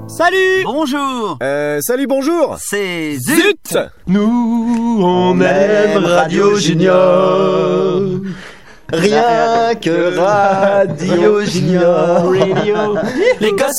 Salut. Bonjour. Salut, bonjour. C'est Zut. Nous, on aime Radio Junior. Rien que Radio Junior. Les gosses